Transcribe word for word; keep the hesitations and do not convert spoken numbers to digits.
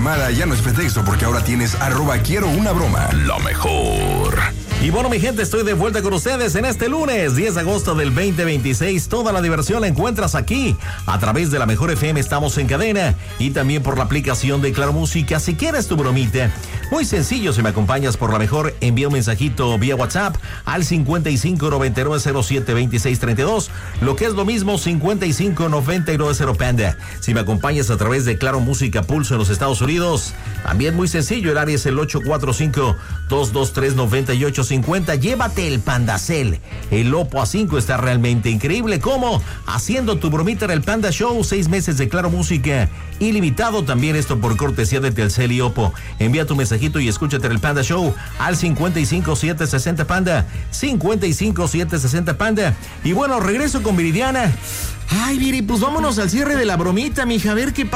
llamada ya no es pretexto porque ahora tienes arroba quiero una broma. Lo mejor. Y bueno, mi gente, estoy de vuelta con ustedes en este lunes, diez de agosto del veinte veintiséis. Toda la diversión la encuentras aquí. A través de la Mejor F M estamos en cadena y también por la aplicación de Claro Música. Si quieres tu bromita, muy sencillo, si me acompañas por la Mejor, envía un mensajito vía WhatsApp al cincuenta y cinco noventa y nueve cero siete veintiséis treinta y dos, lo que es lo mismo cincuenta y cinco noventa y nueve cero Panda. Si me acompañas a través de Claro Música Pulso en los Estados Unidos, también muy sencillo, el área es el ocho cuatro cinco, dos dos tres, nueve ocho cincuenta. Llévate el Pandacel. El Oppo A cinco está realmente increíble. ¿Cómo? Haciendo tu bromita en el Panda Show. Seis meses de Claro Música ilimitado. También esto por cortesía de Telcel y Oppo. Envía tu mensajito y escúchate en el Panda Show al cincuenta y cinco siete sesenta Panda. cincuenta y cinco siete sesenta Panda. Y bueno, regreso con Viridiana. Ay, Viri, pues vámonos al cierre de la bromita, mija. A ver qué pasa.